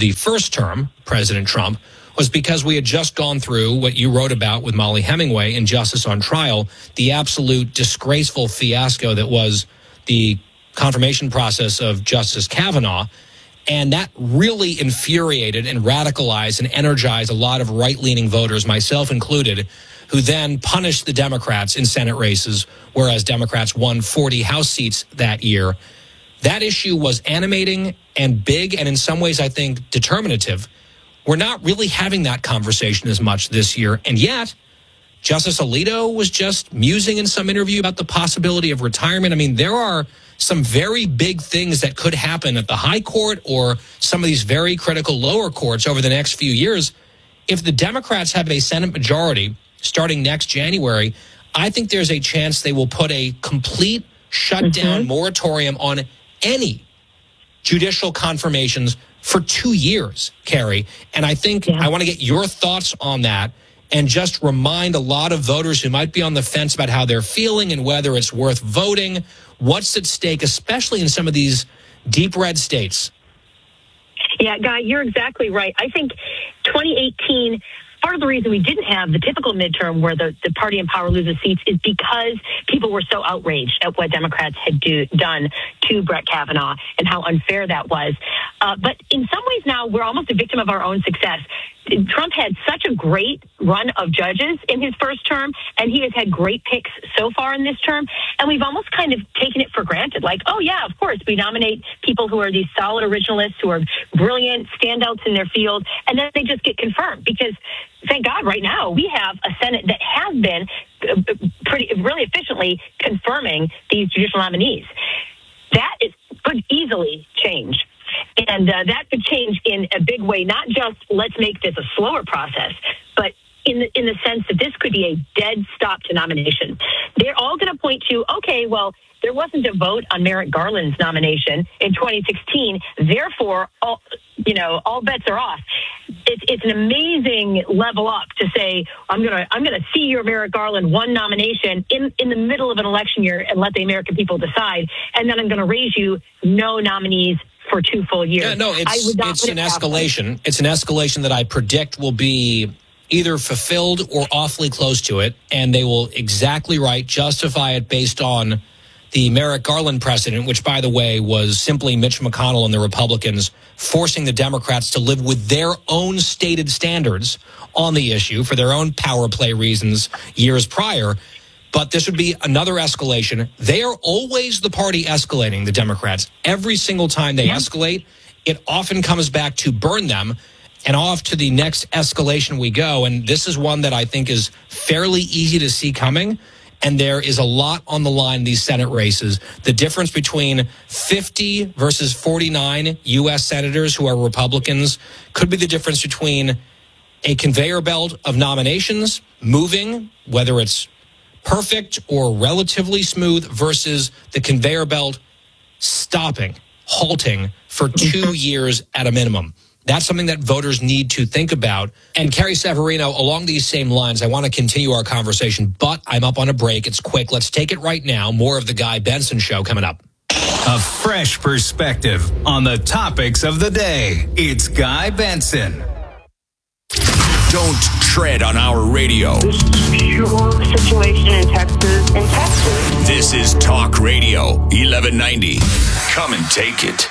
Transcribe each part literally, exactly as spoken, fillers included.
the first term, President Trump, was because we had just gone through what you wrote about with Molly Hemingway in Justice on Trial, the absolute disgraceful fiasco that was the confirmation process of Justice Kavanaugh. And that really infuriated and radicalized and energized a lot of right-leaning voters, myself included, who then punished the Democrats in Senate races, whereas Democrats won forty House seats that year. That issue was animating and big, and in some ways, I think, determinative. We're not really having that conversation as much this year. And yet, Justice Alito was just musing in some interview about the possibility of retirement. I mean, there are some very big things that could happen at the high court or some of these very critical lower courts over the next few years. If the Democrats have a Senate majority starting next January, I think there's a chance they will put a complete shutdown mm-hmm. moratorium on any judicial confirmations for two years, Carrie. And I think yeah. I want to get your thoughts on that and just remind a lot of voters who might be on the fence about how they're feeling and whether it's worth voting. What's at stake, especially in some of these deep red states? Yeah, Guy, you're exactly right. I think twenty eighteen, part of the reason we didn't have the typical midterm where the, the party in power loses seats is because people were so outraged at what Democrats had do, done to Brett Kavanaugh and how unfair that was. Uh, but in some ways now, we're almost a victim of our own success. Trump had such a great run of judges in his first term, and he has had great picks so far in this term. And we've almost kind of taken it for granted. Like, oh, yeah, of course, we nominate people who are these solid originalists, who are brilliant standouts in their field, and then they just get confirmed. Because, thank God, right now, we have a Senate that has been pretty, really efficiently confirming these judicial nominees. That is, could easily change. And uh, that could change in a big way, not just let's make this a slower process, but in the, in the sense that this could be a dead stop to nomination. They're all going to point to, okay, well, there wasn't a vote on Merrick Garland's nomination in twenty sixteen. Therefore, all, you know, all bets are off. It's, it's an amazing level up to say, I'm going to I'm going to see your Merrick Garland one nomination in, in the middle of an election year and let the American people decide. And then I'm going to raise you no nominees for two full years. Yeah, no, it's, it's an escalation. It's an escalation that I predict will be either fulfilled or awfully close to it, and they will exactly right justify it based on the Merrick Garland precedent, which, by the way, was simply Mitch McConnell and the Republicans forcing the Democrats to live with their own stated standards on the issue for their own power play reasons years prior. But this would be another escalation. They are always the party escalating, the Democrats. Every single time they yeah. escalate, it often comes back to burn them, and off to the next escalation we go. And this is one that I think is fairly easy to see coming. And there is a lot on the line in these Senate races. The difference between fifty versus forty-nine U S senators who are Republicans could be the difference between a conveyor belt of nominations moving, whether it's perfect or relatively smooth, versus the conveyor belt stopping, halting for two years at a minimum. That's something that voters need to think about. And Carrie Severino, along these same lines, I want to continue our conversation, but I'm up on a break. It's quick. Let's take it right now. More of the Guy Benson Show coming up. A fresh perspective on the topics of the day. It's Guy Benson. Don't tread on our radio. This is pure situation in Texas. In Texas. This is Talk Radio eleven ninety. Come and take it.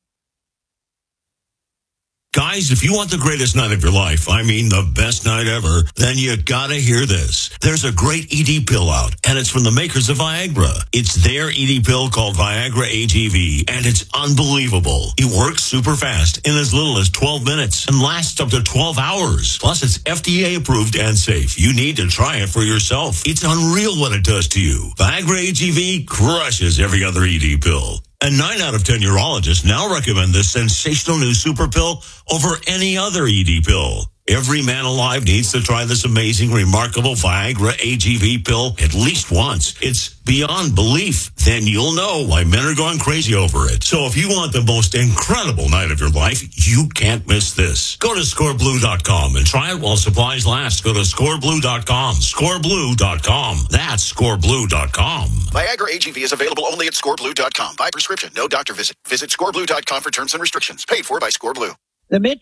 Guys, if you want the greatest night of your life, I mean the best night ever, then you gotta hear this. There's a great E D pill out, and it's from the makers of Viagra. It's their E D pill called Viagra A G V, and it's unbelievable. It works super fast in as little as twelve minutes and lasts up to twelve hours. Plus, it's F D A approved and safe. You need to try it for yourself. It's unreal what it does to you. Viagra A G V crushes every other E D pill. And nine out of ten urologists now recommend this sensational new super pill over any other E D pill. Every man alive needs to try this amazing, remarkable Viagra A G V pill at least once. It's beyond belief. Then you'll know why men are going crazy over it. So if you want the most incredible night of your life, you can't miss this. Go to score blue dot com and try it while supplies last. Go to score blue dot com. score blue dot com. That's score blue dot com. Viagra A G V is available only at score blue dot com. By prescription, no doctor visit. Visit score blue dot com for terms and restrictions. Paid for by ScoreBlue. The mid